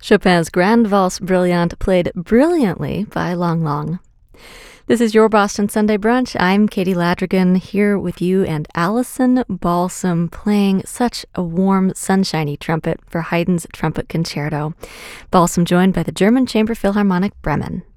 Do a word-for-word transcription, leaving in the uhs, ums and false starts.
Chopin's Grand Valse Brillante played brilliantly by Lang Lang. This is your Boston Sunday Brunch. I'm Katie Ladrigan here with you and Allison Balsam playing such a warm, sunshiny trumpet for Haydn's Trumpet Concerto. Balsam joined by the German Chamber Philharmonic Bremen.